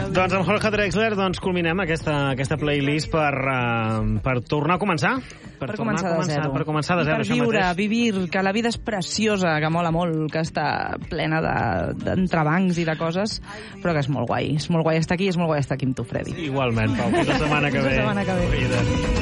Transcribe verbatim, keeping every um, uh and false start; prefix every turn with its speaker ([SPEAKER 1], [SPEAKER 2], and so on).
[SPEAKER 1] Doncs amb Jorge Drexler doncs, culminem aquesta, aquesta playlist per, uh, per tornar a començar.
[SPEAKER 2] Per, per començar de zero.
[SPEAKER 1] Per començar de zero,
[SPEAKER 2] per
[SPEAKER 1] això
[SPEAKER 2] viure,
[SPEAKER 1] mateix.
[SPEAKER 2] vivir, que la vida és preciosa, que mola molt, que està plena d'entrebancs de, i de coses, però que és molt guai. És molt guai estar aquí i és molt guai estar aquí amb tu, Freddy.
[SPEAKER 1] Igualment, Pau. Fins la setmana que ve.
[SPEAKER 2] Fins la setmana que ve.